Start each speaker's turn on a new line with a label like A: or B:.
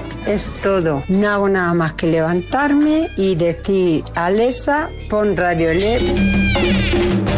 A: es todo. No hago nada más que levantarme y decir, Alexa, pon Radio LED.